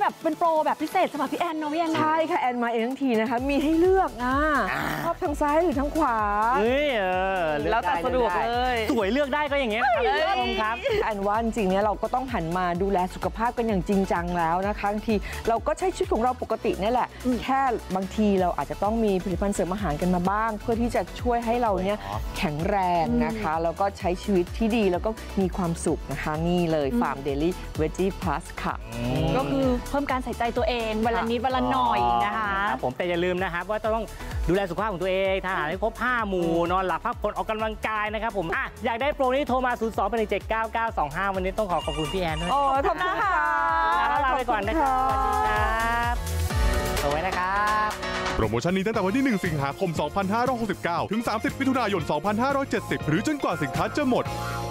แบบเป็นโปรแบบพิเศษสำหรับพี่แอนเนาะพี่แอนใช่ค่ะแอนมาเองทั้งทีนะคะมีให้เลือกชอบทางซ้ายหรือทางขวาแล้วแต่สะดวกเลยสวยเลือกได้ก็อย่างเงี้ยครับแอนว่าจริงๆเนี่ยเราก็ต้องหันมาดูแลสุขภาพกันอย่างจริงจังแล้วนะคะบางทีเราก็ใช้ชีวิตของเราปกตินี่แหละแค่บางทีเราอาจจะต้องมีผลิตภัณฑ์เสริมอาหารกันมาบ้างเพื่อที่จะช่วยให้เราเนี่ยแข็งแรงนะคะแล้วก็ใช้ชีวิตที่ดีแล้วก็มีความสุขนะคะนี่เลยฟาร์มเดลี่เวจี้พลัสค่ะก็คือเพิ่มการใส่ใจตัวเองวันละนิดวันละหน่อยนะคะผมแต่อย่าลืมนะครับว่าต้องดูแลสุขภาพของตัวเองทานอาหารให้ครบ5 หมู่นอนหลับพักผ่อนออกกำลังกายนะครับผมอยากได้โปรนี้โทรมา 02-179-925 วันนี้ต้องขอบคุณพี่แอนด้วยขอบคุณค่ะลาไปก่อนนะครับสวัสดีครับสวัสดีนะครับโปรโมชั่นนี้ตั้งแต่วันที่ 1 สิงหาคม 2569 ถึง 30 มิถุนายน 2570 หรือจนกว่าสินค้าจะหมด